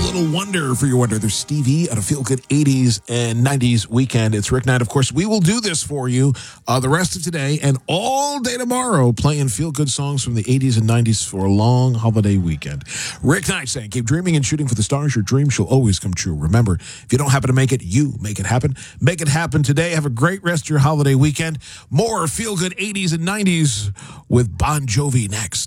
little wonder for your wonder. There's Stevie at a Feel Good 80s and 90s weekend. It's Rick Knight. Of course, we will do this for you the rest of today and all day tomorrow, playing Feel Good songs from the 80s and 90s for a long holiday weekend. Rick Knight saying, keep dreaming and shooting for the stars. Your dreams shall always come true. Remember, if you don't happen to make it, you make it happen. Make it happen today. Have a great rest of your holiday weekend. More Feel Good 80s and 90s with Bon Jovi next.